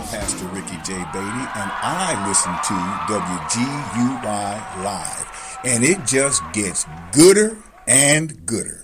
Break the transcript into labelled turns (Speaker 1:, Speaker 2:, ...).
Speaker 1: Pastor Ricky J. Beatty, and I listen to WGUI Live. And it just gets gooder and gooder.